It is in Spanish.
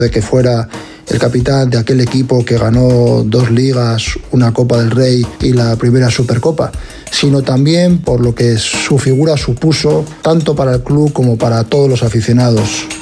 de que fuera el capitán de aquel equipo que ganó 2 ligas, una Copa del Rey y la primera Supercopa, sino también por lo que su figura supuso tanto para el club como para todos los aficionados.